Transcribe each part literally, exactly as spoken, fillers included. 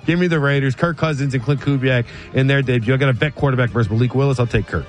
Give me the Raiders. Kirk Cousins and Clint Kubiak in their debut. I got a bet quarterback versus Malik Willis. I'll take Kirk.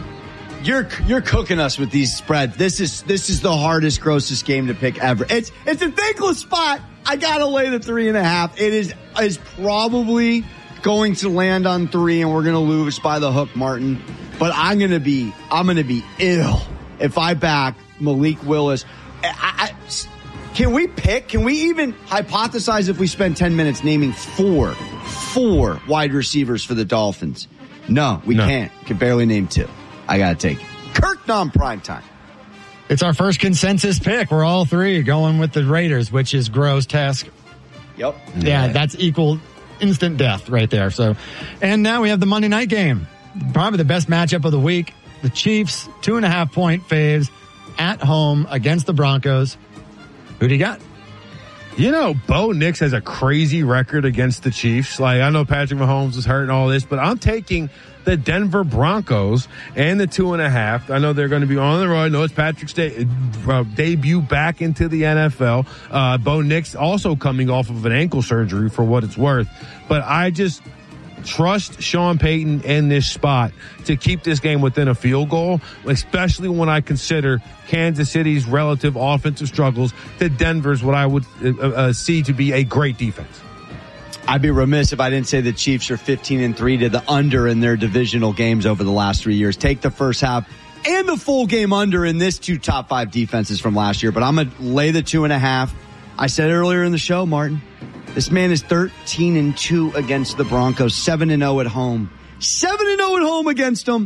You're you're cooking us with these spreads. This is this is the hardest, grossest game to pick ever. It's it's a thankless spot. I gotta lay the three and a half. It is is probably going to land on three, and we're gonna lose by the hook, Martin. But I'm gonna be I'm gonna be ill if I back Malik Willis. I, I, can we pick? Can we even hypothesize if we spend ten minutes naming four four wide receivers for the Dolphins? No, we no. can't. Can barely name two. I got to take it. Kirk non-prime time. It's our first consensus pick. We're all three going with the Raiders, which is grotesque. Yep. Yeah, that's equal instant death right there. So, and now we have the Monday night game. Probably the best matchup of the week. The Chiefs, two and a half point faves at home against the Broncos. Who do you got? You know, Bo Nix has a crazy record against the Chiefs. Like, I know Patrick Mahomes is hurt and all this, but I'm taking the Denver Broncos and the two and a half. I know they're going to be on the road. I know it's Patrick's de- uh, debut back into the N F L. Uh, Bo Nix also coming off of an ankle surgery for what it's worth. But I just trust Sean Payton in this spot to keep this game within a field goal, especially when I consider Kansas City's relative offensive struggles to Denver's, what I would uh, uh, see to be a great defense. I'd be remiss if I didn't say the Chiefs are fifteen and three to the under in their divisional games over the last three years. Take the first half and the full game under in this two top five defenses from last year. But I'm going to lay the two and a half. I said earlier in the show, Martin, this man is thirteen and two against the Broncos, seven and oh at home. seven and oh at home against them.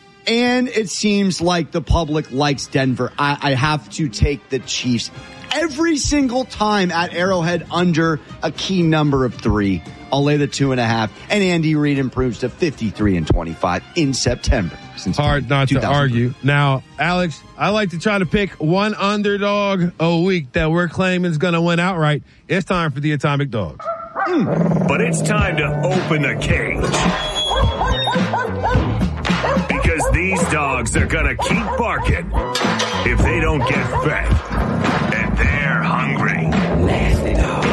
And it seems like the public likes Denver. I, I have to take the Chiefs every single time at Arrowhead under a key number of three. I'll lay the two and a half. And Andy Reid improves to fifty-three and twenty-five in September. Since Hard not to argue. Now, Alex, I like to try to pick one underdog a week that we're claiming is going to win outright. It's time for the Atomic Dogs. Mm. But it's time to open the cage. Because these dogs are going to keep barking if they don't get fed. And they're hungry. Nasty dogs.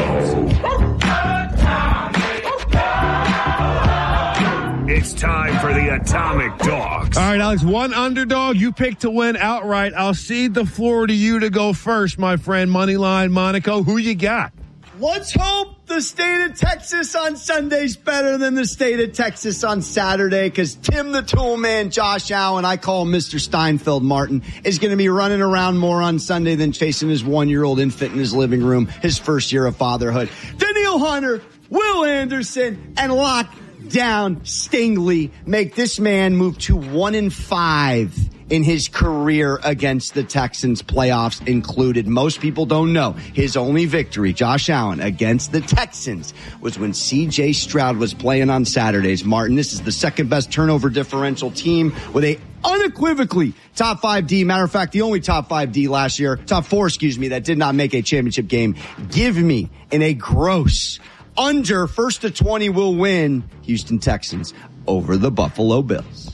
It's time for the Atomic Dogs. All right, Alex, one underdog you picked to win outright. I'll cede the floor to you to go first, my friend. Moneyline Monaco, who you got? Let's hope the state of Texas on Sunday's better than the state of Texas on Saturday, because Tim the Tool Man, Josh Allen, I call him Mister Steinfeld Martin, is going to be running around more on Sunday than chasing his one-year-old infant in his living room, his first year of fatherhood. Danielle Hunter, Will Anderson, and lock down Stingley make this man move to one and five in his career against the Texans, playoffs included. Most people don't know his only victory, Josh Allen, against the Texans was when C J Stroud was playing on Saturdays. Martin, this is the second best turnover differential team with a unequivocally top five D. Matter of fact, the only top five D last year, top four, excuse me, that did not make a championship game. Give me in a gross under first to twenty will win Houston Texans over the Buffalo Bills.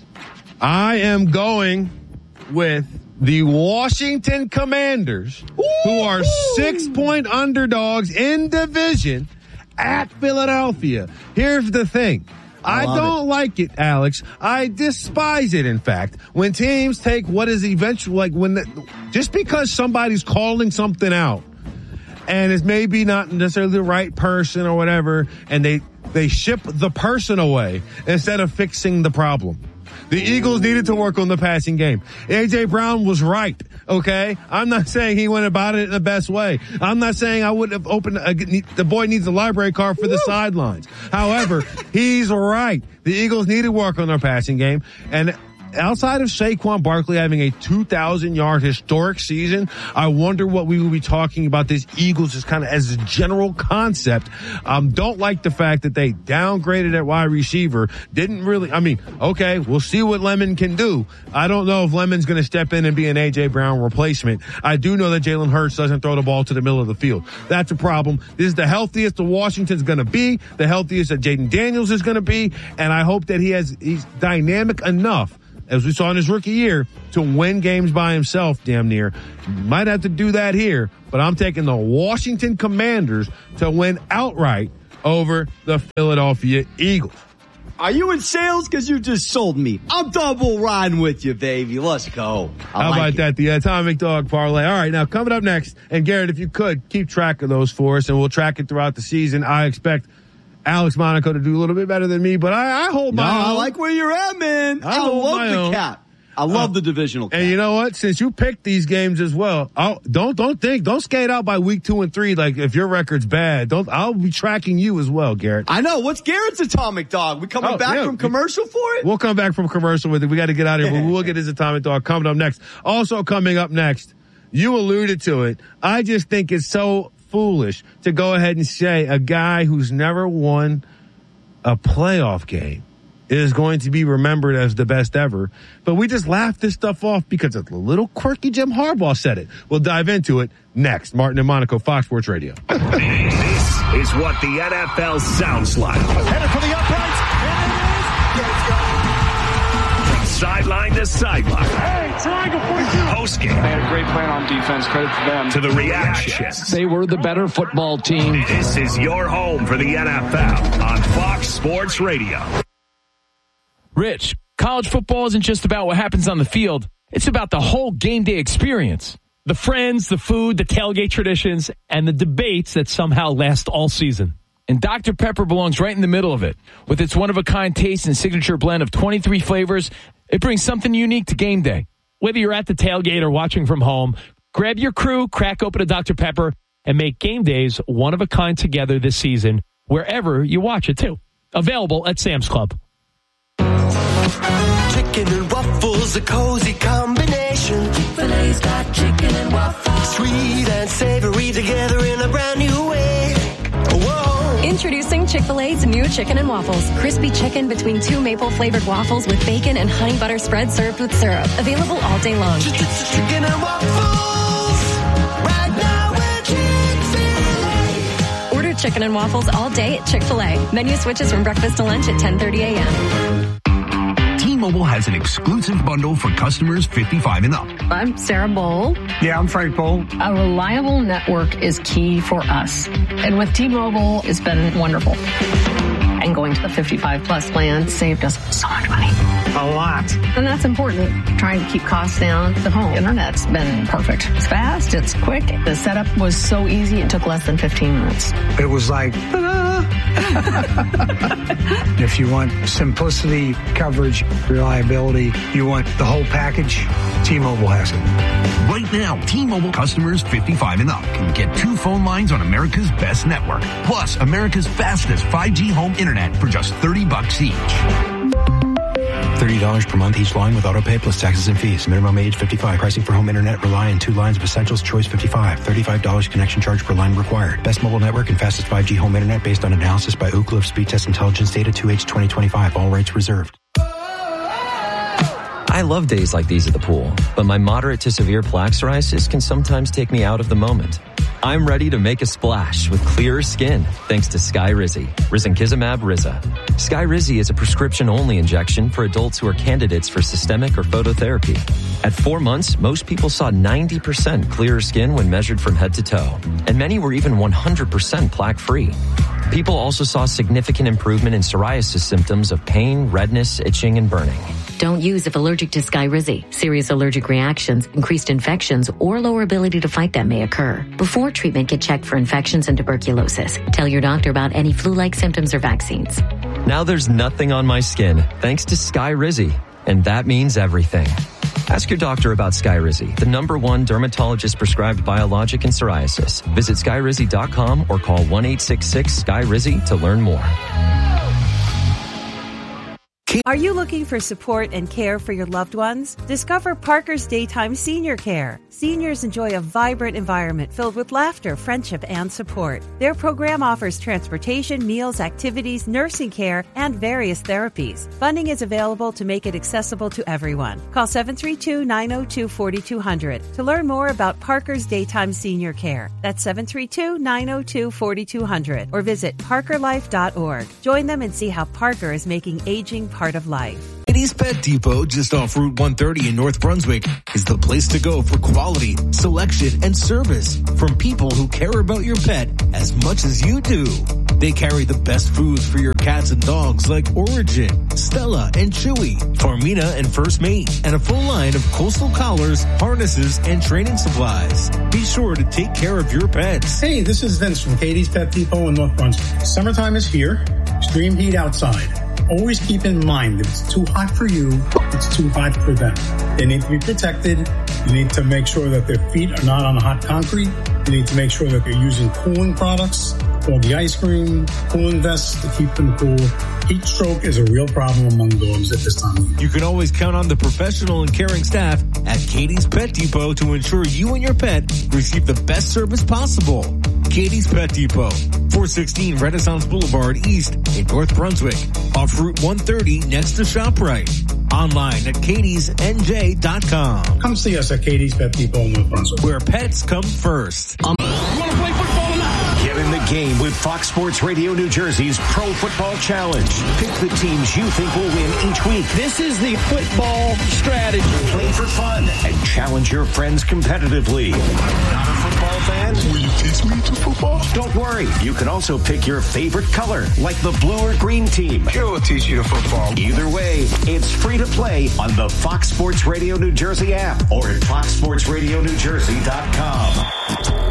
I am going with the Washington Commanders, Ooh. who are six-point underdogs in division at Philadelphia. Here's the thing. I, I don't it. like it, Alex. I despise it, in fact, when teams take what is eventually, like when, the, just because somebody's calling something out, and it's maybe not necessarily the right person or whatever, and they, they ship the person away instead of fixing the problem. The Eagles needed to work on the passing game. A J. Brown was right, okay? I'm not saying he went about it in the best way. I'm not saying I wouldn't have opened a, the boy needs a library card for the Woo. sidelines. However, he's right. The Eagles need to work on their passing game, and outside of Saquon Barkley having a two thousand yard historic season, I wonder what we will be talking about this Eagles as kind of as a general concept. Um, don't like the fact that they downgraded at wide receiver. Didn't really, I mean, okay, we'll see what Lemon can do. I don't know if Lemon's going to step in and be an A J. Brown replacement. I do know that Jalen Hurts doesn't throw the ball to the middle of the field. That's a problem. This is the healthiest the Washington's going to be, the healthiest that Jaden Daniels is going to be, and I hope that he has, he's dynamic enough, as we saw in his rookie year, to win games by himself, damn near. Might have to do that here, but I'm taking the Washington Commanders to win outright over the Philadelphia Eagles. Are you in sales? Because you just sold me. I'm double riding with you, baby. Let's go. I How like about it. that? The Atomic Dog Parlay. All right, now coming up next, and Garrett, if you could, keep track of those for us, and we'll track it throughout the season. I expect Alex Monaco to do a little bit better than me, but I, I hold No, my I own. like where you're at, man. I I, hold love my the own. cap. I love Uh, the divisional cap. And you know what? Since you picked these games as well, I'll, don't don't think don't skate out by week two and three. Like if your record's bad, don't. I'll be tracking you as well, Garrett. I know. What's Garrett's Atomic Dog? We coming Oh, back yeah. from commercial for it? We'll come back from commercial with it. We got to get out of here, but we'll get his Atomic Dog coming up next. Also coming up next, you alluded to it. I just think it's so foolish to go ahead and say a guy who's never won a playoff game is going to be remembered as the best ever. But we just laugh this stuff off because a little quirky Jim Harbaugh said it. We'll dive into it next. Martin and Monaco, Fox Sports Radio. This is what the N F L sounds like. Headed for the uprights, and it is. From sideline to sideline. Hey, triangle forty-two. Post game They had a great plan on defense. Credit to them. to the reactions. They were the better football team. This is your home for the N F L on Fox Sports Radio. Rich, college football isn't just about what happens on the field. It's about the whole game day experience. The friends, the food, the tailgate traditions, and the debates that somehow last all season. And Doctor Pepper belongs right in the middle of it. With its one-of-a-kind taste and signature blend of twenty-three flavors, it brings something unique to game day. Whether you're at the tailgate or watching from home, grab your crew, crack open a Doctor Pepper, and make game days one-of-a-kind together this season, wherever you watch it, too. Available at Sam's Club. Chicken and waffles, a cozy combination. Chick-fil-A's got chicken and waffles. Sweet and savory together in a brand new way. Whoa. Introducing Chick-fil-A's new chicken and waffles. Crispy chicken between two maple-flavored waffles with bacon and honey butter spread served with syrup. Available all day long. Chicken and waffles. Right now at Chick-fil-A. Order chicken and waffles all day at Chick-fil-A. Menu switches from breakfast to lunch at ten thirty a.m. T-Mobile has an exclusive bundle for customers fifty-five and up. I'm Sarah Bowl. Yeah, I'm Frank Bowl. A reliable network is key for us. And with T-Mobile, it's been wonderful. And going to the fifty-five plus plan saved us so much money. A lot. And that's important. Trying to keep costs down. The home internet's been perfect. It's fast. It's quick. The setup was so easy. It took less than fifteen minutes. It was like, if you want simplicity, coverage, reliability, you want the whole package, T-Mobile has it. Right now, T-Mobile customers fifty-five and up can get two phone lines on America's best network, plus America's fastest five G home internet for just thirty bucks each. thirty dollars per month each line with autopay plus taxes and fees. Minimum age fifty-five. Pricing for home internet rely on two lines of Essentials Choice fifty-five. thirty-five dollars connection charge per line required. Best mobile network and fastest five G home internet based on analysis by Ookla of Speed Test Intelligence Data two H twenty twenty-five. All rights reserved. I love days like these at the pool, but my moderate to severe plaque psoriasis can sometimes take me out of the moment. I'm ready to make a splash with clearer skin thanks to Skyrizi, Risankizumab Riza. Skyrizi is a prescription-only injection for adults who are candidates for systemic or phototherapy. At four months, most people saw ninety percent clearer skin when measured from head to toe, and many were even one hundred percent plaque-free. People also saw significant improvement in psoriasis symptoms of pain, redness, itching, and burning. Don't use if allergic to Skyrizi. Serious allergic reactions, increased infections, or lower ability to fight them may occur. Before treatment, get checked for infections and tuberculosis. Tell your doctor about any flu-like symptoms or vaccines. Now there's nothing on my skin thanks to Skyrizi, and that means everything. Ask your doctor about Skyrizi, the number one dermatologist prescribed biologic in psoriasis. Visit skyrizi dot com or call one eight six six S K Y R I Z I to learn more. Are you looking for support and care for your loved ones? Discover Parker's Daytime Senior Care. Seniors enjoy a vibrant environment filled with laughter, friendship, and support. Their program offers transportation, meals, activities, nursing care, and various therapies. Funding is available to make it accessible to everyone. Call seven three two, nine zero two, four two zero zero to learn more about Parker's Daytime Senior Care. That's seven three two, nine zero two, four two zero zero or visit parker life dot org. Join them and see how Parker is making aging part of life. Eddie's Pet Depot, just off Route one thirty in North Brunswick, is the place to go for quality, selection, and service from people who care about your pet as much as you do. They carry the best foods for your cats and dogs like Origin, Stella, and Chewy, Farmina, and First Mate, and a full line of coastal collars, harnesses, and training supplies. Be sure to take care of your pets. Hey, this is Vince from Katie's Pet Depot in North Brunswick. Summertime is here. Extreme heat outside. Always keep in mind that it's too hot for you, it's too hot for them. They need to be protected. You need to make sure that their feet are not on hot concrete. You need to make sure that they're using cooling products, all the ice cream, cooling vests to keep them cool. Heat stroke is a real problem among dogs at this time of year. You can always count on the professional and caring staff at Katie's Pet Depot to ensure you and your pet receive the best service possible. Katie's Pet Depot, four sixteen Renaissance Boulevard East in North Brunswick, off Route one thirty next to ShopRite. Online at katies n j dot com. Come see us at Katie's Pet Depot in North Brunswick, where pets come first. Um, Get in the game with Fox Sports Radio New Jersey's Pro Football Challenge. Pick the teams you think will win each week. This is the football strategy. Play for fun and challenge your friends competitively. Not a football fan? Will you teach me to football? Don't worry. You can also pick your favorite color, like the blue or green team. Sure, we'll teach you to football. Either way, it's free to play on the Fox Sports Radio New Jersey app or at fox sports radio new jersey dot com.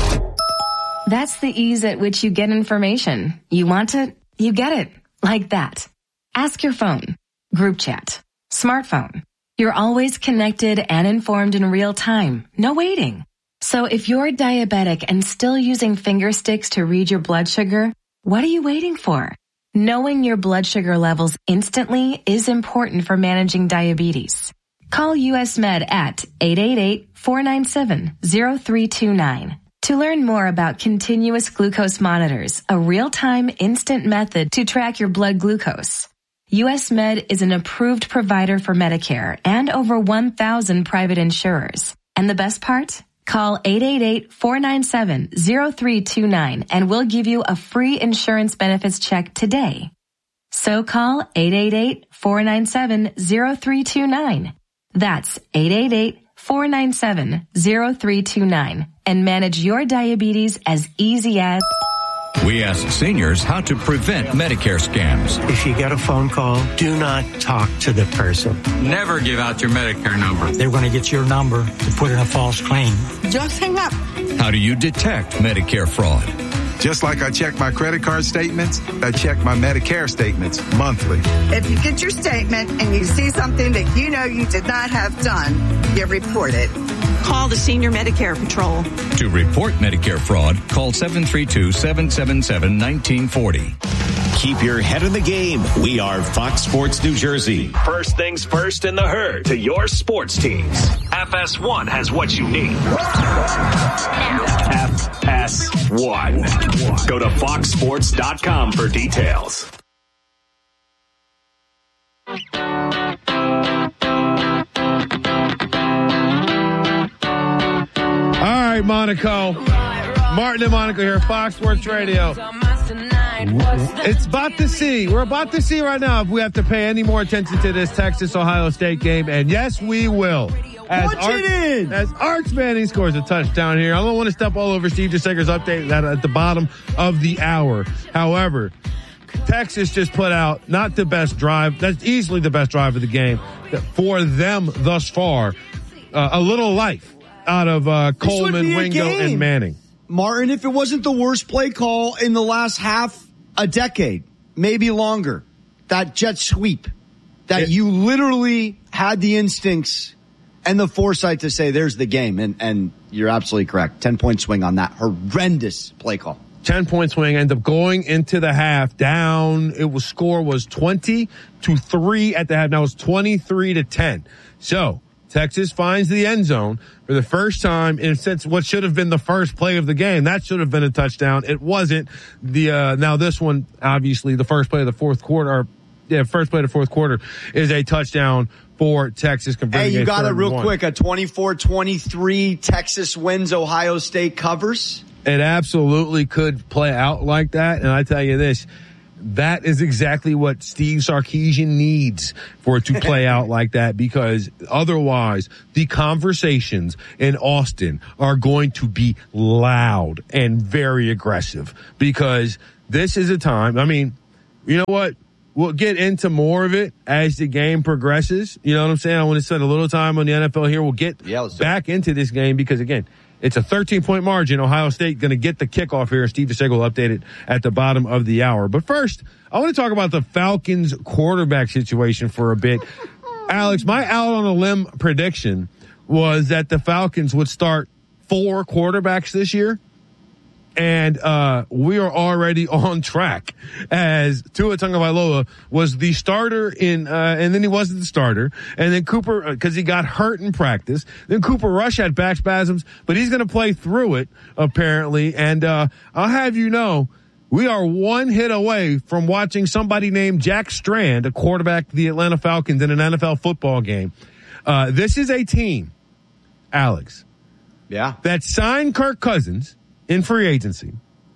That's the ease at which you get information. You want it, you get it. Like that. Ask your phone. Group chat. Smartphone. You're always connected and informed in real time. No waiting. So if you're diabetic and still using finger sticks to read your blood sugar, what are you waiting for? Knowing your blood sugar levels instantly is important for managing diabetes. Call U S Med at eight eight eight, four nine seven, zero three two nine. To learn more about continuous glucose monitors, a real-time instant method to track your blood glucose. U S Med is an approved provider for Medicare and over one thousand private insurers. And the best part? Call eight eight eight, four nine seven, zero three two nine and we'll give you a free insurance benefits check today. So call eight eight eight, four nine seven, zero three two nine. That's eight eight eight, four nine seven, zero three two nine and manage your diabetes as easy as... We ask seniors how to prevent Medicare scams. If you get a phone call, do not talk to the person. Never give out your Medicare number. They're going to get your number to put in a false claim. Just hang up. How do you detect Medicare fraud? Just like I check my credit card statements, I check my Medicare statements monthly. If you get your statement and you see something that you know you did not have done, you report it. Call the Senior Medicare Patrol. To report Medicare fraud, call seven three two, seven seven seven, one nine four zero. Keep your head in the game. We are Fox Sports New Jersey. First things first in the herd to your sports teams. F S one has what you need. F S one. Go to fox sports dot com for details. All right, Monaco. Martin and Monaco here, Fox Sports Radio. It's about to see. We're about to see right now if we have to pay any more attention to this Texas-Ohio State game. And yes, we will. As Punch Arch, it in. As Arch Manning scores a touchdown here. I don't want to step all over Steve DeSager's update that at the bottom of the hour. However, Texas just put out not the best drive. That's easily the best drive of the game for them thus far. Uh, a little life out of uh, Coleman, Wingo, and Manning. Martin, if it wasn't the worst play call in the last half a decade, maybe longer, that jet sweep, that it, you literally had the instincts and the foresight to say there's the game. And, and you're absolutely correct. ten point swing on that horrendous play call. ten point swing, end up going into the half down. It was score was twenty to three at the half. Now it's twenty-three to ten. So Texas finds the end zone for the first time in since what should have been the first play of the game. That should have been a touchdown. It wasn't. The uh now this one, obviously, the first play of the fourth quarter, or yeah, first play of the fourth quarter is a touchdown for Texas. Hey, you got it real quick. A twenty-four twenty-three Texas wins, Ohio State covers. It absolutely could play out like that. And I tell you this, that is exactly what Steve Sarkisian needs for it to play out like that, because otherwise the conversations in Austin are going to be loud and very aggressive, because this is a time. I mean, you know what? We'll get into more of it as the game progresses. You know what I'm saying? I want to spend a little time on the N F L here. We'll get yeah, back into this game because, again, it's a thirteen-point margin. Ohio State going to get the kickoff here. Steve DeSego will update it at the bottom of the hour. But first, I want to talk about the Falcons quarterback situation for a bit. Alex, my out on a limb prediction was that the Falcons would start four quarterbacks this year. And uh we are already on track as Tua Tagovailoa was the starter in, uh and then he wasn't the starter. And then Cooper, because uh, he got hurt in practice. Then Cooper Rush had back spasms, but he's going to play through it, apparently. And uh I'll have you know, we are one hit away from watching somebody named Jack Strand, a quarterback of the Atlanta Falcons, in an N F L football game. Uh This is a team, Alex, yeah, that signed Kirk Cousins in free agency,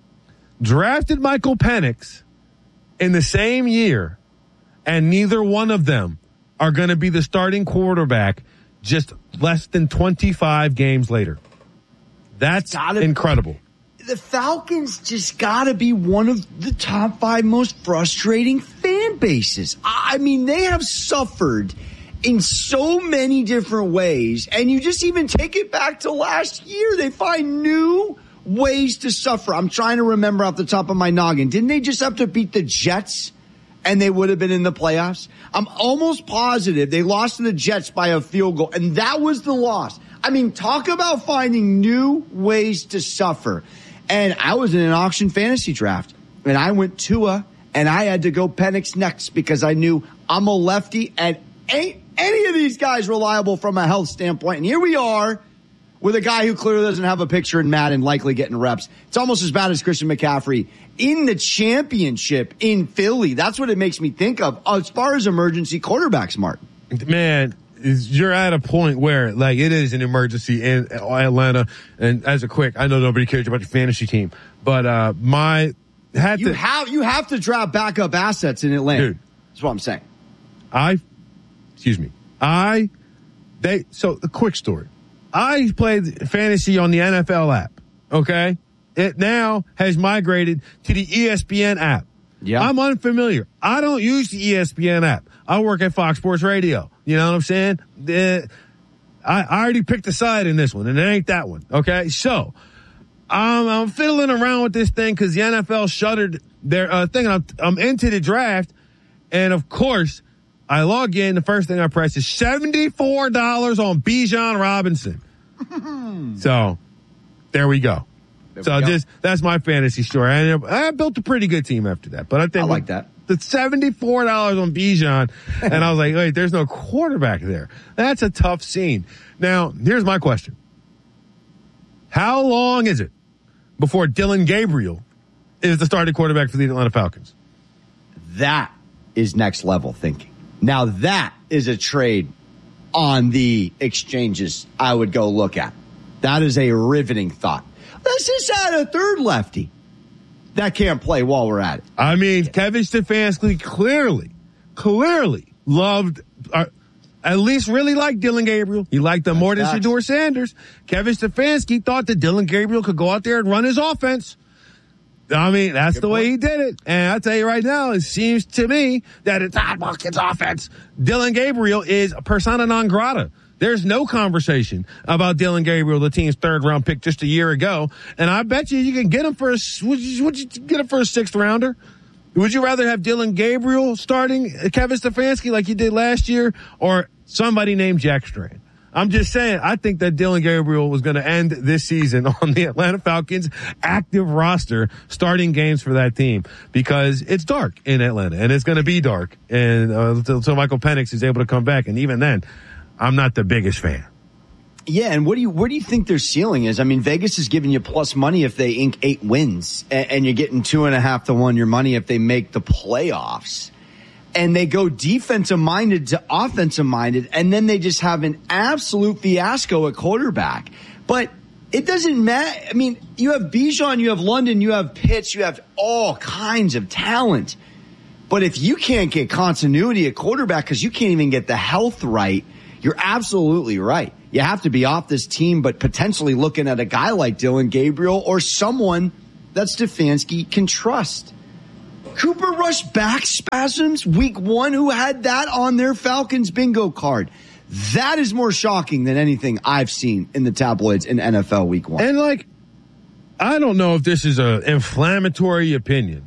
drafted Michael Penix in the same year, and neither one of them are going to be the starting quarterback just less than twenty-five games later. That's incredible. The Falcons just got to be one of the top five most frustrating fan bases. I mean, they have suffered in so many different ways, and you just even take it back to last year. They find new ways to suffer. I'm trying to remember off the top of my noggin. Didn't they just have to beat the Jets and they would have been in the playoffs? I'm almost positive they lost to the Jets by a field goal, and that was the loss. I mean, talk about finding new ways to suffer. And I was in an auction fantasy draft, and I went Tua, and I had to go Penix next because I knew I'm a lefty, and ain't any of these guys reliable from a health standpoint. And here we are, with a guy who clearly doesn't have a picture in Madden, likely getting reps. It's almost as bad as Christian McCaffrey in the championship in Philly. That's what it makes me think of as far as emergency quarterbacks, Martin. Man, you're at a point where, like, it is an emergency in Atlanta. And as a quick, I know nobody cares about your fantasy team, but uh my had you to have you have to draft backup assets in Atlanta. Dude, that's what I'm saying. I, excuse me, I they so a quick story. I played fantasy on the N F L app, okay? It now has migrated to the E S P N app. Yeah. I'm unfamiliar. I don't use the E S P N app. I work at Fox Sports Radio. You know what I'm saying? The, I, I already picked a side in this one, and it ain't that one, okay? So, um, I'm fiddling around with this thing because the N F L shuttered their uh, thing. I'm, I'm into the draft, and of course, I log in. The first thing I press is seventy-four dollars on Bijan Robinson. So there we go. There so we go. just that's my fantasy story. I, I built a pretty good team after that, but I think I like that. The seventy-four dollars on Bijan, and I was like, wait, there's no quarterback there. That's a tough scene. Now, here's my question: how long is it before Dylan Gabriel is the starting quarterback for the Atlanta Falcons? That is next level thinking. Now that is a trade on the exchanges I would go look at. That is a riveting thought. Let's just add a third lefty that can't play while we're at it. I mean, Kevin Stefanski clearly, clearly loved, uh, at least really liked Dylan Gabriel. He liked him more than Shedeur Sanders. Kevin Stefanski thought that Dylan Gabriel could go out there and run his offense. I mean, that's Good the point. way he did it. And I'll tell you right now, it seems to me that it's Todd Watkins' offense. Dylan Gabriel is persona non grata. There's no conversation about Dylan Gabriel, the team's third round pick just a year ago. And I bet you you can get him for a, would you, would you get him for a sixth rounder? Would you rather have Dylan Gabriel starting Kevin Stefanski like you did last year, or somebody named Jack Strand? I'm just saying, I think that Dylan Gabriel was going to end this season on the Atlanta Falcons active roster, starting games for that team, because it's dark in Atlanta, and it's going to be dark. And uh, until, until Michael Penix is able to come back, and even then, I'm not the biggest fan. Yeah, and what do you where do you think their ceiling is? I mean, Vegas is giving you plus money if they ink eight wins, and, and you're getting two and a half to one your money if they make the playoffs. And they go defensive minded to offensive minded, and then they just have an absolute fiasco at quarterback. But it doesn't matter. I mean, you have Bijan, you have London, you have Pitts, you have all kinds of talent. But if you can't get continuity at quarterback because you can't even get the health right, you're absolutely right. You have to be off this team, but potentially looking at a guy like Dylan Gabriel or someone that Stefanski can trust. Cooper Rush back spasms week one? Who had that on their Falcons bingo card? That is more shocking than anything I've seen in the tabloids in N F L week one. And like, I don't know if this is an inflammatory opinion.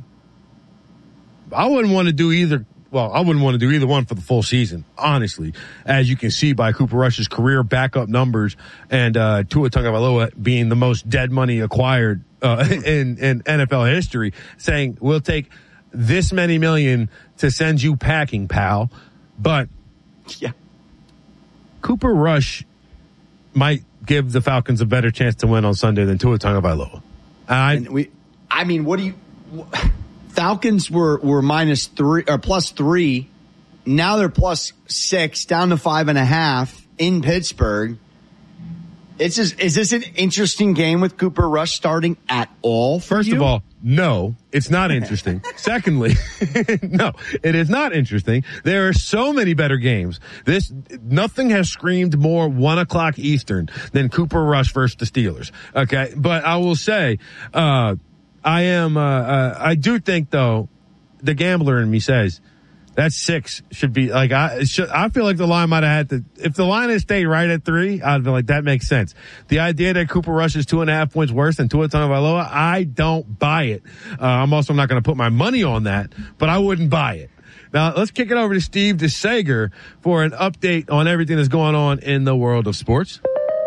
I wouldn't want to do either. Well, I wouldn't want to do either one for the full season, honestly, as you can see by Cooper Rush's career backup numbers and uh, Tua Tagovailoa being the most dead money acquired uh, in, in N F L history, saying we'll take this many million to send you packing, pal. But yeah, Cooper Rush might give the Falcons a better chance to win on Sunday than Tua Tagovailoa. I, and we, I mean, what do you? Falcons were, were minus three or plus three. Now they're plus six, down to five and a half in Pittsburgh. It's just, is this an interesting game with Cooper Rush starting at all? First you? of all, no, it's not interesting. Secondly, no, it is not interesting. There are so many better games. This, nothing has screamed more one o'clock Eastern than Cooper Rush versus the Steelers. Okay. But I will say, uh, I am, uh, uh, I do think though, the gambler in me says that six should be like, I should, I feel like the line might have had to, if the line had stayed right at three, I'd be like, that makes sense. The idea that Cooper Rush is two and a half points worse than Tua Tagovailoa, I don't buy it. Uh, I'm also not going to put my money on that, but I wouldn't buy it. Now let's kick it over to Steve DeSager for an update on everything that's going on in the world of sports.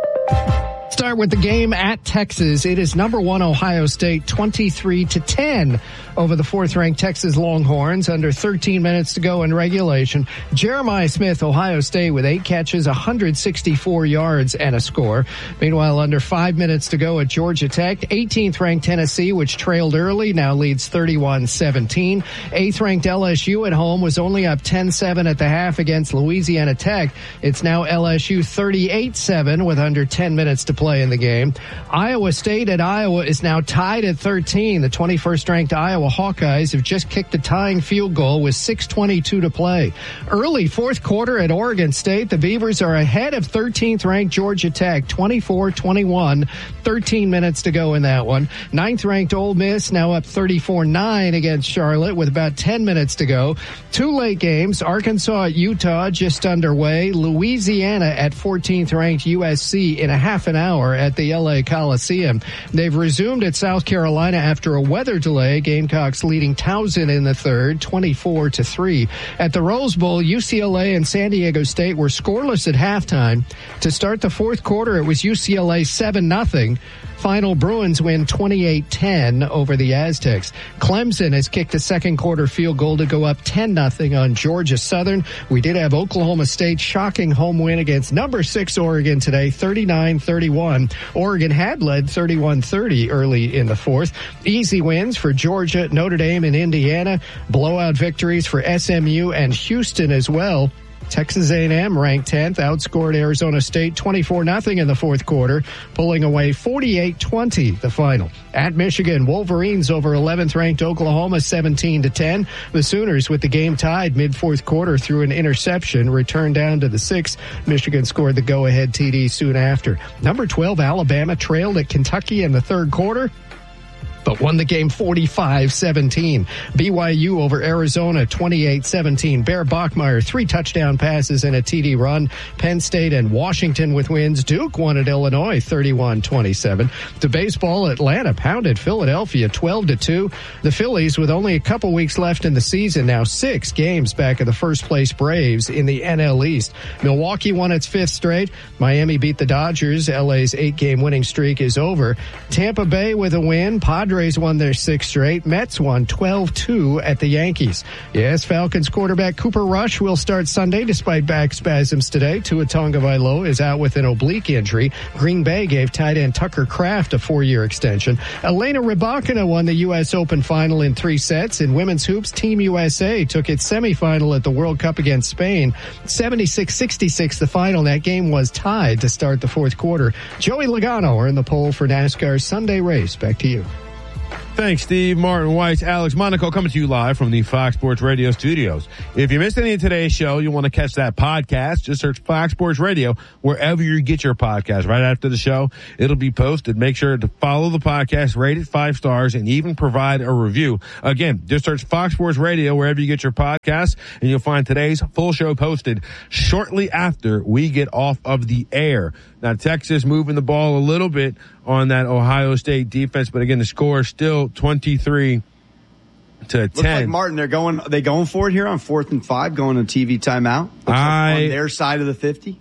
Start with the game at Texas. It is number one Ohio State twenty-three to ten over the fourth ranked Texas Longhorns. Under thirteen minutes to go in regulation. Jeremiah Smith, Ohio State with eight catches, one hundred sixty-four yards and a score. Meanwhile, under five minutes to go at Georgia Tech, eighteenth ranked Tennessee, which trailed early, now leads thirty-one seventeen. eighth ranked L S U at home was only up ten seven at the half against Louisiana Tech. It's now L S U thirty-eight seven with under ten minutes to play in the game. Iowa State at Iowa is now tied at thirteen. The twenty-first ranked Iowa Hawkeyes have just kicked a tying field goal with six twenty-two to play. Early fourth quarter at Oregon State, the Beavers are ahead of thirteenth ranked Georgia Tech, twenty-four twenty-one, thirteen minutes to go in that one. ninth ranked Ole Miss now up thirty-four nine against Charlotte with about ten minutes to go. Two late games, Arkansas at Utah just underway. Louisiana at fourteenth ranked U S C in a half an hour at the L A Coliseum. They've resumed at South Carolina after a weather delay. Gamecocks leading Towson in the third, twenty-four to three. At the Rose Bowl, U C L A and San Diego State were scoreless at halftime. To start the fourth quarter, it was U C L A seven nothing. Final Bruins win twenty-eight ten over the Aztecs. Clemson has kicked a second quarter field goal to go up ten nothing on Georgia Southern. We did have Oklahoma State shocking home win against number six Oregon today, thirty-nine thirty-one. Oregon had led thirty-one thirty early in the fourth. Easy wins for Georgia, Notre Dame, and Indiana. Blowout victories for S M U and Houston as well. Texas A and M ranked tenth, outscored Arizona State twenty-four nothing in the fourth quarter, pulling away forty-eight twenty the final. At Michigan, Wolverines over eleventh ranked Oklahoma seventeen to ten. The Sooners with the game tied mid-fourth quarter through an interception, returned down to the sixth. Michigan scored the go-ahead T D soon after. Number twelve, Alabama trailed at Kentucky in the third quarter, but won the game forty-five seventeen. B Y U over Arizona twenty-eight seventeen. Bear Bachmeier, three touchdown passes and a T D run. Penn State and Washington with wins. Duke won at Illinois thirty-one twenty-seven. To baseball, Atlanta pounded Philadelphia twelve to two. The Phillies, with only a couple weeks left in the season, now six games back of the first place Braves in the N L East. Milwaukee won its fifth straight. Miami beat the Dodgers. L A's eight-game winning streak is over. Tampa Bay with a win. Padres won their sixth straight. Mets won twelve two at the Yankees. Yes, Falcons quarterback Cooper Rush will start Sunday despite back spasms today. Tua Tagovailoa is out with an oblique injury. Green Bay gave tight end Tucker Kraft a four-year extension. Elena Rybakina won the U S Open final in three sets. In women's hoops, Team U S A took its semifinal at the World Cup against Spain. seventy-six sixty-six the final. That game was tied to start the fourth quarter. Joey Logano earned the pole for NASCAR's Sunday race. Back to you. Thanks, Steve, Martin Weiss, Alex Monaco, coming to you live from the Fox Sports Radio studios. If you missed any of today's show, you want to catch that podcast, just search Fox Sports Radio wherever you get your podcast. Right after the show, it'll be posted. Make sure to follow the podcast, rate it five stars, and even provide a review. Again, just search Fox Sports Radio wherever you get your podcast, and you'll find today's full show posted shortly after we get off of the air. Now, Texas moving the ball a little bit on that Ohio State defense, but again, the score is still twenty-three to Looks ten. like Martin, they're going, are they going for it here on fourth and five, going to T V timeout? Looks I, like on their side of the fifty.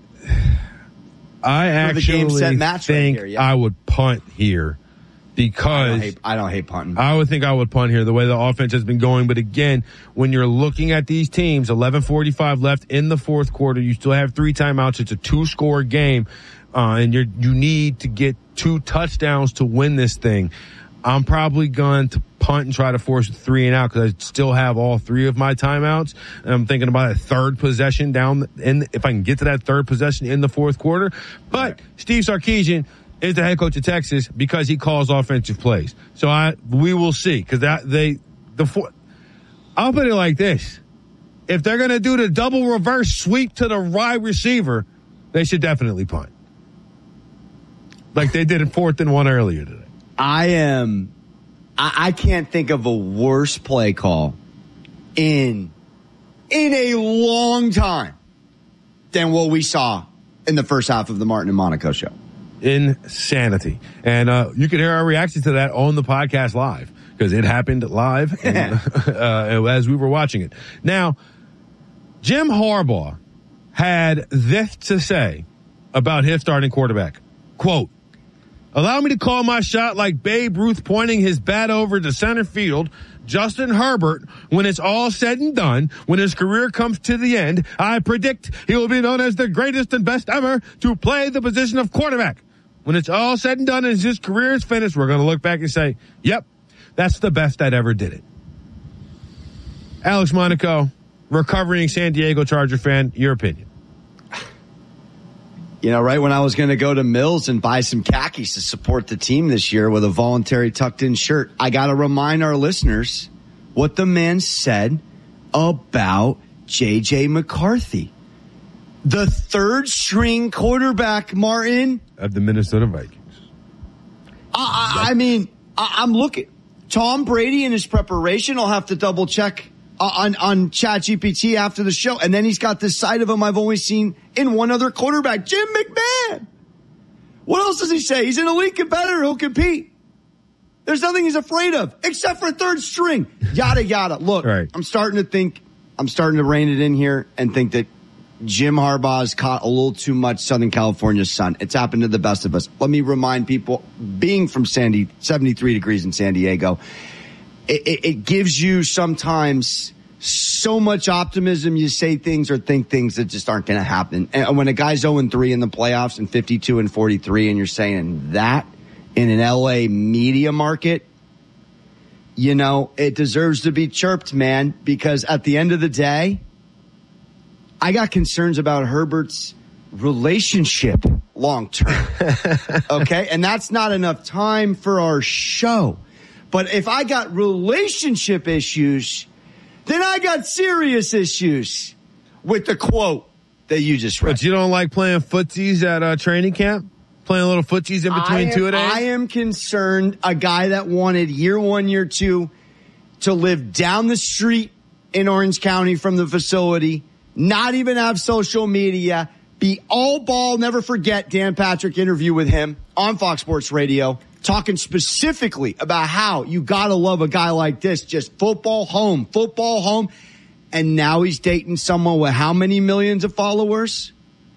I actually think right here, yeah. I would punt here because I don't, hate, I don't hate punting. I would think I would punt here the way the offense has been going. But again, when you're looking at these teams, eleven forty-five left in the fourth quarter, you still have three timeouts. It's a two score game. Uh, and you're, you need to get two touchdowns to win this thing. I'm probably going to punt and try to force a three and out because I still have all three of my timeouts. And I'm thinking about a third possession down in, if I can get to that third possession in the fourth quarter. But right. Steve Sarkisian is the head coach of Texas because he calls offensive plays. So I, we will see because that they, the four, I'll put it like this. If they're going to do the double reverse sweep to the wide receiver, they should definitely punt. Like they did in fourth and one earlier today. I am, I, I can't think of a worse play call in, in a long time than what we saw in the first half of the Martin and Monaco show. Insanity. And, uh, you can hear our reaction to that on the podcast live because it happened live and, uh, as we were watching it. Now, Jim Harbaugh had this to say about his starting quarterback. Quote, allow me to call my shot like Babe Ruth pointing his bat over to center field. Justin Herbert, when it's all said and done, when his career comes to the end, I predict he will be known as the greatest and best ever to play the position of quarterback. When it's all said and done and his career is finished, we're going to look back and say, yep, that's the best that ever did it. Alex Monaco, recovering San Diego Charger fan, your opinion. You know, right when I was going to go to Mills and buy some khakis to support the team this year with a voluntary tucked-in shirt, I got to remind our listeners what the man said about J J McCarthy. The third-string quarterback, Martin. Of the Minnesota Vikings. I, I, I mean, I, I'm looking. Tom Brady in his preparation will have to double-check on, on ChatGPT after the show. And then he's got this side of him I've only seen in one other quarterback, Jim McMahon. What else does he say? He's an elite competitor who'll compete. There's nothing he's afraid of except for third string. Yada, yada. Look, right. I'm starting to think, I'm starting to rein it in here and think that Jim Harbaugh's caught a little too much Southern California sun. It's happened to the best of us. Let me remind people, being from Sandy, seventy-three degrees in San Diego, It, it, it gives you sometimes so much optimism. You say things or think things that just aren't going to happen. And when a guy's oh and three in the playoffs and fifty-two and forty-three and you're saying that in an L A media market, you know, it deserves to be chirped, man, because at the end of the day, I got concerns about Herbert's relationship long term. Okay. And that's not enough time for our show. But if I got relationship issues, then I got serious issues with the quote that you just read. But you don't like playing footsies at uh, training camp? Playing little footsies in between am, two a days? I am concerned a guy that wanted year one, year two to live down the street in Orange County from the facility, not even have social media, be all ball, never forget Dan Patrick interview with him on Fox Sports Radio, talking specifically about how you gotta love a guy like this, just football home, football home. And now he's dating someone with how many millions of followers?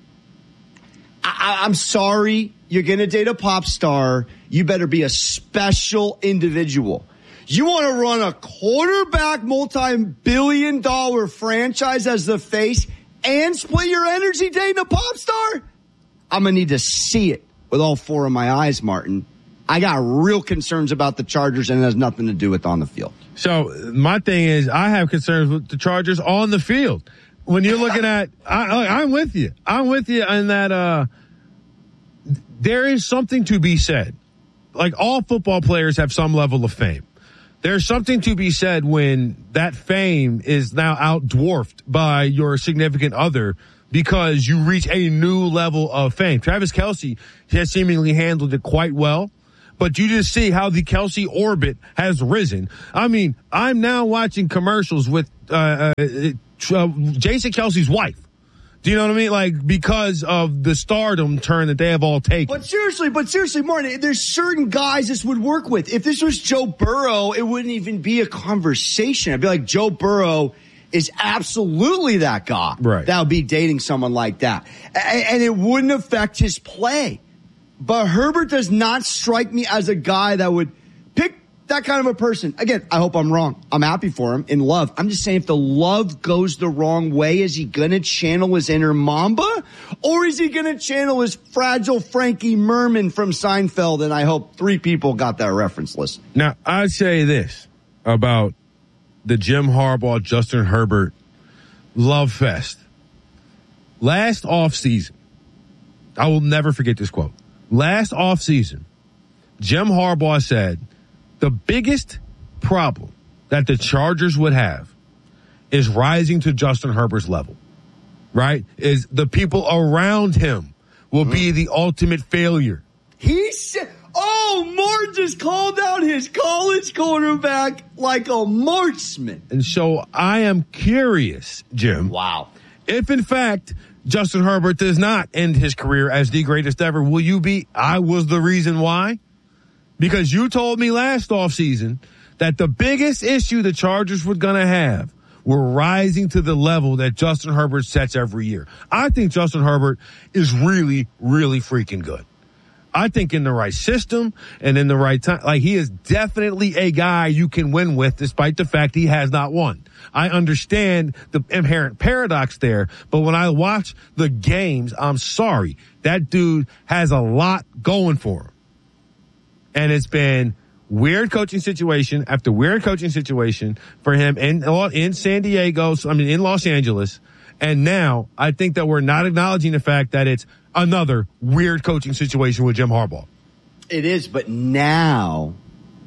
I, I'm sorry, you're gonna date a pop star. You better be a special individual. You want to run a quarterback multi-billion dollar franchise as the face and split your energy dating a pop star? I'm going to need to see it with all four of my eyes, Martin. I got real concerns about the Chargers, and it has nothing to do with on the field. So my thing is, I have concerns with the Chargers on the field. When you're looking at, I, I'm with you. I'm with you in that uh, there is something to be said like all football players have some level of fame. There's something to be said when that fame is now out-dwarfed by your significant other because you reach a new level of fame. Travis Kelce has seemingly handled it quite well, but you just see how the Kelce orbit has risen. I mean, I'm now watching commercials with uh, uh, uh Jason Kelce's wife. Do you know what I mean? Like, because of the stardom turn that they have all taken. But seriously, but seriously, Martin, there's certain guys this would work with. If this was Joe Burrow, it wouldn't even be a conversation. I'd be like, Joe Burrow is absolutely that guy. Right. That would be dating someone like that. And, and it wouldn't affect his play. But Herbert does not strike me as a guy that would pick that kind of a person. Again, I hope I'm wrong. I'm happy for him in love. I'm just saying if the love goes the wrong way, is he going to channel his inner Mamba? Or is he going to channel his fragile Frankie Merman from Seinfeld? And I hope three people got that reference list. Now, I'd say this about the Jim Harbaugh, Justin Herbert love fest. Last offseason, I will never forget this quote. Last offseason, Jim Harbaugh said, the biggest problem that the Chargers would have is rising to Justin Herbert's level, right? Is the people around him will be the ultimate failure. He said, oh, Mort just called out his college quarterback like a marksman. And so I am curious, Jim. Wow. If in fact Justin Herbert does not end his career as the greatest ever, will you be, I was the reason why? Because you told me last offseason that the biggest issue the Chargers were going to have were rising to the level that Justin Herbert sets every year. I think Justin Herbert is really, really freaking good. I think in the right system and in the right time, like he is definitely a guy you can win with despite the fact he has not won. I understand the inherent paradox there, but when I watch the games, I'm sorry, that dude has a lot going for him. And it's been weird coaching situation after weird coaching situation for him in, in San Diego, I mean, in Los Angeles. And now I think that we're not acknowledging the fact that it's another weird coaching situation with Jim Harbaugh. It is, but now,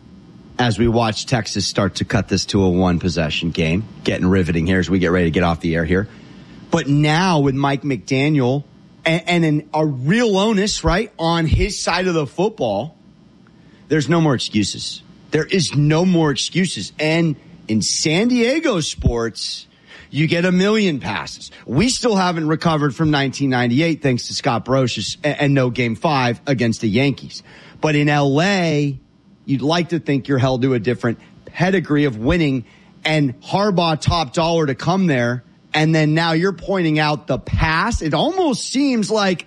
as we watch Texas start to cut this to a one possession game, getting riveting here as we get ready to get off the air here. But now with Mike McDaniel and, and an, a real onus, right, on his side of the football, there's no more excuses. There is no more excuses. And in San Diego sports, you get a million passes. We still haven't recovered from nineteen ninety-eight thanks to Scott Brocious and, and no game five against the Yankees. But in L A, you'd like to think you're held to a different pedigree of winning, and Harbaugh top dollar to come there. And then now you're pointing out the past. It almost seems like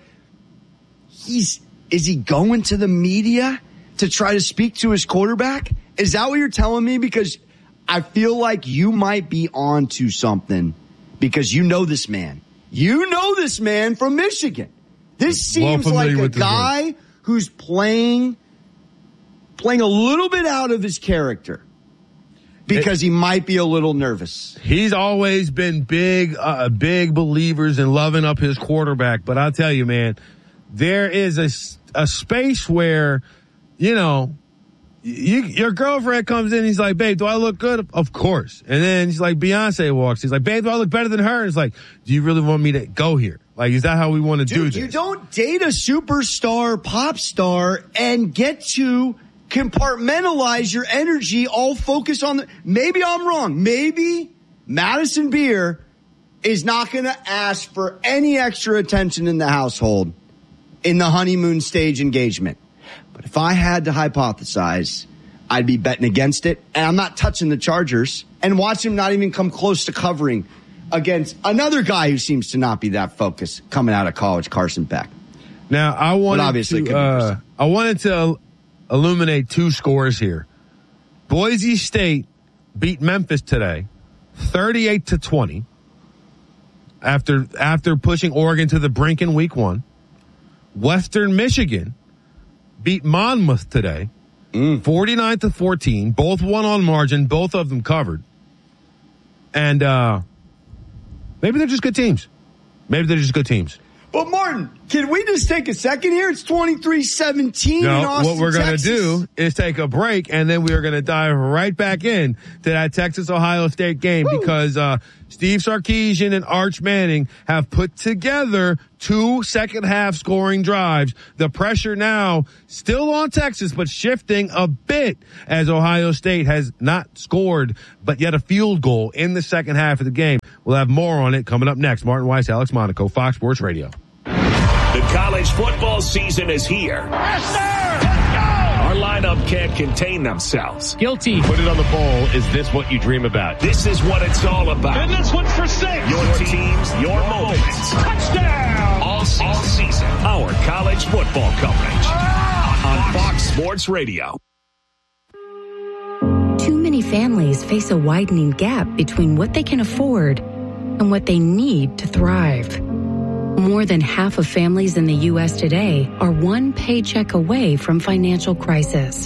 he's, is he going to the media to try to speak to his quarterback? Is that what you're telling me? Because I feel like you might be on to something because you know this man. You know this man from Michigan. This seems well like a guy game. who's playing, playing a little bit out of his character because it, he might be a little nervous. He's always been big, uh, big believers in loving up his quarterback. But I'll tell you, man, there is a, a space where, you know, you, your girlfriend comes in, he's like, babe, do I look good? Of course. And then he's like, Beyonce walks. He's like, babe, do I look better than her? And it's like, do you really want me to go here? Like, is that how we want to Dude, do this? You don't date a superstar, pop star, and get to compartmentalize your energy, all focus on the, maybe I'm wrong. Maybe Madison Beer is not going to ask for any extra attention in the household in the honeymoon stage engagement. But if I had to hypothesize, I'd be betting against it. And I'm not touching the Chargers and watch him not even come close to covering against another guy who seems to not be that focused coming out of college, Carson Beck. Now, I wanted, obviously to, uh, I wanted to illuminate two scores here. Boise State beat Memphis today, thirty-eight to twenty, after, after pushing Oregon to the brink in week one. Western Michigan beat Monmouth today, mm. forty-nine to fourteen. Both won on margin. Both of them covered. And uh maybe they're just good teams. Maybe they're just good teams. But Martin, can we just take a second here? It's twenty-three seventeen No, in Austin, what we're going to Texas. do is take a break, and then we are going to dive right back in to that Texas-Ohio State game Woo. because uh Steve Sarkisian and Arch Manning have put together two second-half scoring drives. The pressure now still on Texas, but shifting a bit as Ohio State has not scored, but yet a field goal in the second half of the game. We'll have more on it coming up next. Martin Weiss, Alex Monaco, Fox Sports Radio. The college football season is here. Our lineup can't contain themselves. Guilty. Put it on the bowl. Is this what you dream about? This is what it's all about. And this one's for six. Your teams, your moments. Touchdown. All season. All season. Our college football coverage on Fox Sports Radio. Too many families face a widening gap between what they can afford and what they need to thrive. More than half of families in the U S today are one paycheck away from financial crisis.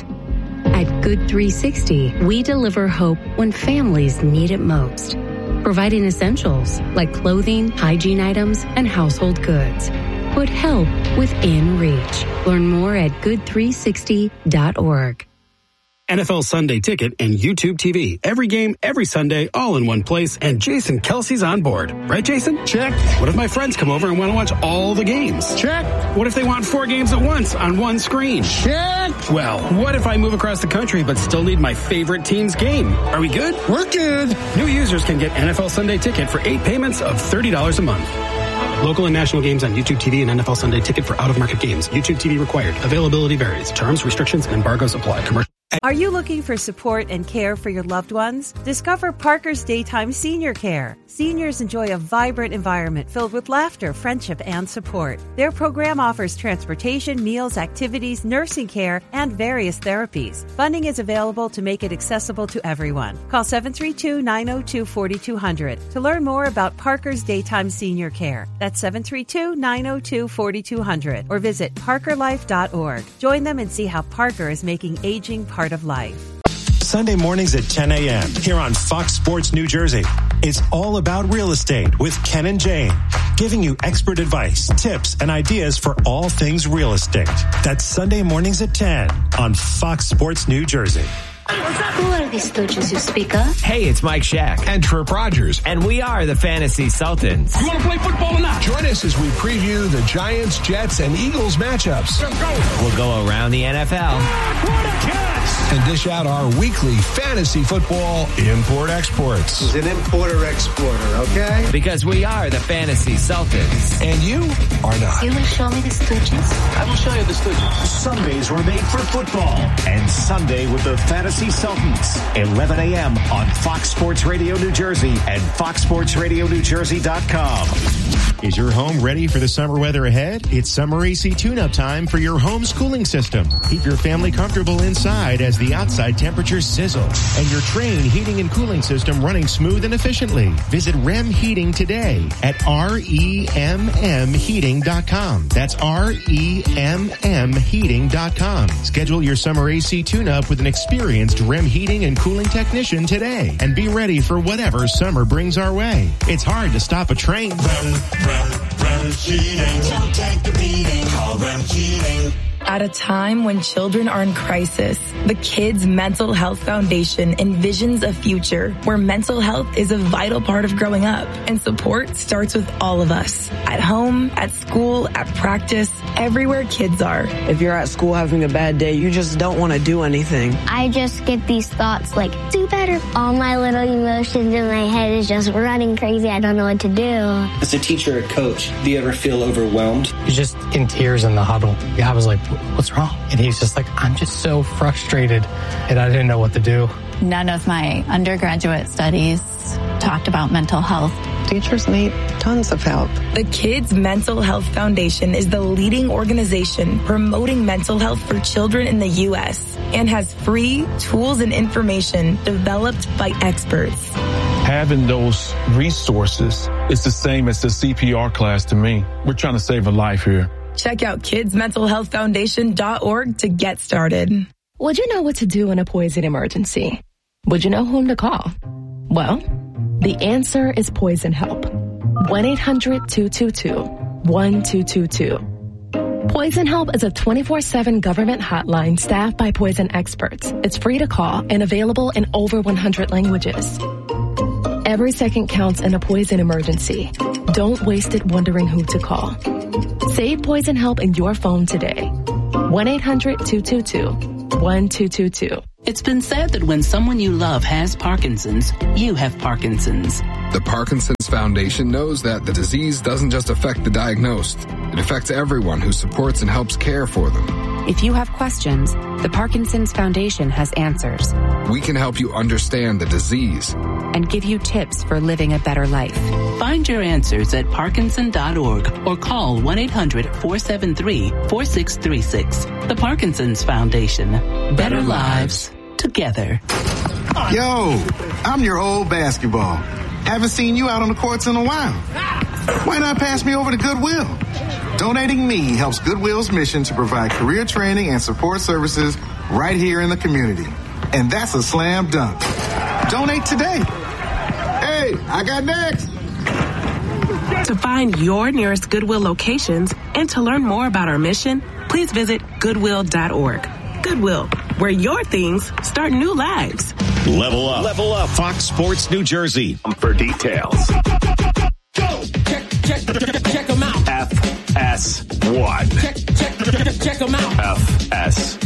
At Good three sixty, we deliver hope when families need it most, providing essentials like clothing, hygiene items, and household goods. Put help within reach. Learn more at good three sixty dot org. N F L Sunday Ticket and YouTube T V. Every game, every Sunday, all in one place, and Jason Kelsey's on board. Right, Jason? Check. What if my friends come over and want to watch all the games? Check. What if they want four games at once on one screen? Check. Well, what if I move across the country but still need my favorite team's game? Are we good? We're good. New users can get N F L Sunday Ticket for eight payments of thirty dollars a month. Local and national games on YouTube T V and N F L Sunday Ticket for out-of-market games. YouTube T V required. Availability varies. Terms, restrictions, and embargoes apply. Commercial. Are you looking for support and care for your loved ones? Discover Parker's Daytime Senior Care. Seniors enjoy a vibrant environment filled with laughter, friendship, and support. Their program offers transportation, meals, activities, nursing care, and various therapies. Funding is available to make it accessible to everyone. Call seven three two, nine zero two, four two zero zero to learn more about Parker's Daytime Senior Care. That's seven three two, nine zero two, four two zero zero or visit parker life dot org. Join them and see how Parker is making aging part of life. Sunday mornings at ten a.m. here on Fox Sports New Jersey. It's all about real estate with Ken and Jane, giving you expert advice, tips, and ideas for all things real estate. That's Sunday mornings at ten on Fox Sports New Jersey. Who are these stooges you speak of? Hey, it's Mike Shack. And Trip Rogers. And we are the Fantasy Sultans. You want to play football or not? Join us as we preview the Giants, Jets, and Eagles matchups. We'll go around the N F L. What a catch! And dish out our weekly fantasy football import-exports. He's an importer-exporter, okay? Because we are the Fantasy Sultans. And you are not. You will show me the stooges? I will show you the stooges. Sundays were made for football. And Sunday with the Fantasy Sultans, eleven a.m. on Fox Sports Radio New Jersey and fox sports radio new jersey dot com. Is your home ready for the summer weather ahead? It's summer A C tune-up time for your home's cooling system. Keep your family comfortable inside as the outside temperatures sizzle and your Trane heating and cooling system running smooth and efficiently. Visit R E M Heating today at R E M M heating dot com. That's R E M M heating dot com. Schedule your summer A C tune-up with an experienced R E M heating and cooling technician today and be ready for whatever summer brings our way. It's hard to stop a train. R E M, R E M, R E M Heating. Don't take the beating. Call R E M Heating. At a time when children are in crisis, the Kids Mental Health Foundation envisions a future where mental health is a vital part of growing up, and support starts with all of us. At home, at school, at practice, everywhere kids are. If you're at school having a bad day, you just don't want to do anything. I just get these thoughts like, do better. All my little emotions in my head is just running crazy. I don't know what to do. As a teacher or coach, do you ever feel overwhelmed? He's just in tears in the huddle. I was like, what's wrong? And he's just like, I'm just so frustrated, and I didn't know what to do. None of my undergraduate studies talked about mental health. Teachers need tons of help. The Kids Mental Health Foundation is the leading organization promoting mental health for children in the U S and has free tools and information developed by experts. Having those resources is the same as the C P R class to me. We're trying to save a life here. Check out kids mental health foundation dot org to get started. Would you know what to do in a poison emergency? Would you know whom to call? Well, the answer is Poison Help. one eight hundred two two two one two two two. Poison Help is a twenty-four seven government hotline staffed by poison experts. It's free to call and available in over one hundred languages. Every second counts in a poison emergency. Don't waste it wondering who to call. Save Poison Help in your phone today. one eight hundred two two two one two two two. It's been said that when someone you love has Parkinson's, you have Parkinson's. The Parkinson's Foundation knows that the disease doesn't just affect the diagnosed. It affects everyone who supports and helps care for them. If you have questions, the Parkinson's Foundation has answers. We can help you understand the disease and give you tips for living a better life. Find your answers at Parkinson dot org or call one eight hundred four seven three four six three six. The Parkinson's Foundation. Better lives together. Yo, I'm your old basketball. Haven't seen you out on the courts in a while. Why not pass me over to Goodwill? Donating me helps Goodwill's mission to provide career training and support services right here in the community. And that's a slam dunk. Donate today. Hey, I got next. To find your nearest Goodwill locations and to learn more about our mission, please visit goodwill dot org. Goodwill, where your things start new lives. Level up. Level up. Fox Sports New Jersey for details. Go. Check, check, check, check them out. F S one. Check, check, check, check them out. F S